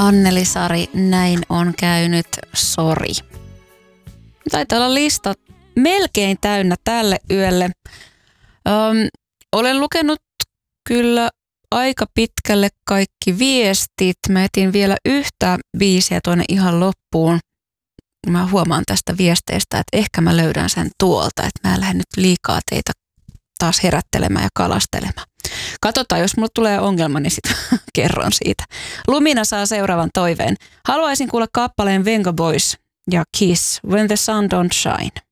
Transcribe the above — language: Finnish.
Anneli Sari, näin on käynyt, sori. Taitaa olla lista melkein täynnä tälle yölle. Olen lukenut kyllä aika pitkälle kaikki viestit. Mä etin vielä yhtä biisiä tuonne ihan loppuun. Mä huomaan tästä viesteistä, että ehkä mä löydän sen tuolta, että mä en lähde nyt liikaa teitä taas herättelemään ja kalastelemaan. Katsotaan, jos mulle tulee ongelma, niin sitten kerron siitä. Lumina saa seuraavan toiveen. Haluaisin kuulla kappaleen Venga Boys ja Kiss, When the Sun Don't Shine.